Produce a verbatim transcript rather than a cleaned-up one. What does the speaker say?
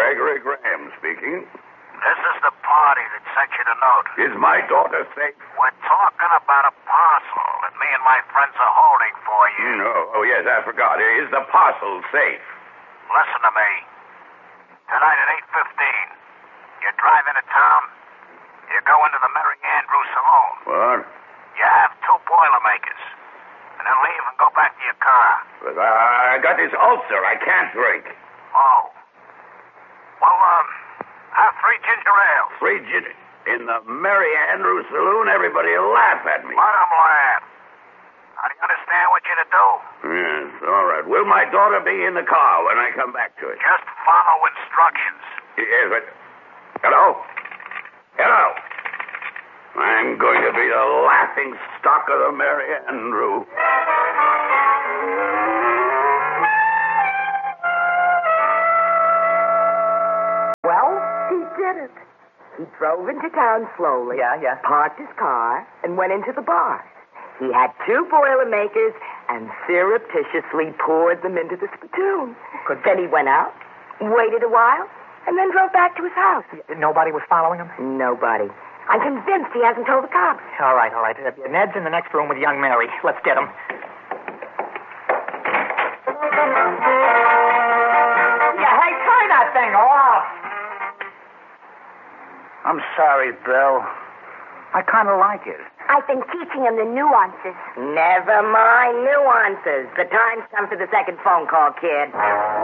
Gregory Graham speaking. This is the party that sent you the note. Is my daughter safe? We're talking about a parcel that me and my friends are holding for you. No. Oh, yes, I forgot. Is the parcel safe? Listen to me. Tonight at eight fifteen, you drive into town, you go into the Mary Andrews Saloon. What? You have two Boilermakers, and then leave and go back to your car. But I got this ulcer. I can't drink. Oh. Well, um, have three ginger ales. Three ginger... In the Mary Andrews Saloon, everybody will laugh at me. Let them laugh. How do you understand what you're to do? Yes, all right. Will my daughter be in the car when I come back to it? Just follow instructions. Yes, but... Hello? Hello? I'm going to be the laughing stock of the Mary Andrew. Well, he did it. He drove into town slowly. Yeah, yeah. Parked his car and went into the bar. He had two Boilermakers and surreptitiously poured them into the spittoon. Good. Then he went out, waited a while, and then drove back to his house. Nobody was following him? Nobody. I'm convinced he hasn't told the cops. All right, all right. Uh, Ned's in the next room with young Mary. Let's get him. Yeah, hey, turn that thing off. I'm sorry, Bill. I kind of like it. I've been teaching him the nuances. Never mind nuances. The time's come for the second phone call, kid.